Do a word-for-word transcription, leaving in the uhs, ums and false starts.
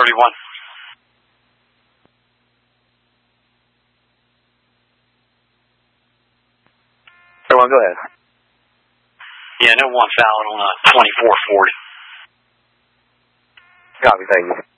thirty-one. Everyone, go ahead. Yeah, no one foul on uh, twenty-four forty. Copy, thank you.